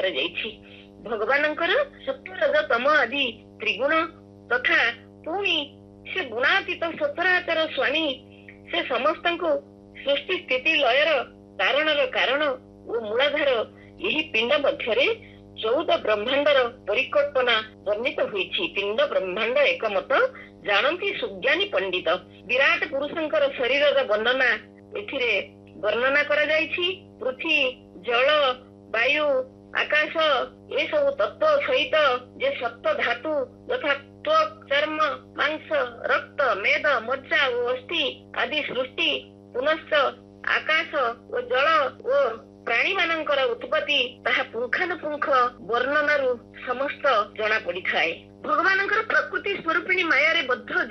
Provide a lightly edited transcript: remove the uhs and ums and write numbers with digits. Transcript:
କରାଯାଇଛି। ଭଗବାନଙ୍କର ସତ୍ୟ ରଜ ତମ ଆଦି ତ୍ରିଗୁଣ ତଥା ପୁଣି ସେ ଗୁଣାତୀତ ସଚରାଚର ସ୍ୱାମୀ, ସେ ସମସ୍ତଙ୍କୁ ସୃଷ୍ଟି ସ୍ଥିତି ଲୟର କାରଣର କାରଣ ଓ ମୂଳାଧାର। ଏହି ପିଣ୍ଡ ମଧ୍ୟରେ 14 ବ୍ରହ୍ମାଣ୍ଡର ପରିକଳ୍ପନା ବର୍ଣ୍ଣିତ ହୋଇଛି। ପିଣ୍ଡ ବ୍ରହ୍ମାଣ୍ଡ ଏକମତ ଜାଣନ୍ତି ସୁଜ୍ଞାନୀ ପଣ୍ଡିତ। ବିରାଟ ପୁରୁଷଙ୍କର ଶରୀରର ବର୍ଣ୍ଣନା ଏଥିରେ ବର୍ଣ୍ଣନା କରାଯାଇଛି। ପୃଥ୍ୱୀ, ଜଳ, ବାୟୁ, ଆକାଶ ଏସବୁ ତତ୍ତ୍ୱ ସହିତ ଯେ ସପ୍ତ ଧାତୁ ଯଥା ତ୍ୱକ୍, ଚର୍ମ, ମାଂସ, ରକ୍ତ, ମେଦ, ମଜ୍ଜା ଓ ଅସ୍ଥି ଆଦି ସୃଷ୍ଟି, ପୁନଶ୍ଚ ଆକାଶ ଓ ଜଳ ଓ ପ୍ରାଣୀ ମାନଙ୍କର ଉତ୍ପତ୍ତି ତାହା ପୁଙ୍ଖାନୁପୁଙ୍ଖ ବର୍ଣ୍ଣନାରୁ ସମସ୍ତ ଜଣା ପଡିଥାଏ। ଭଗବାନଙ୍କର ପ୍ରକୃତି ସ୍ୱରୂପିଣୀ ମାୟାରେ ବଦ୍ଧ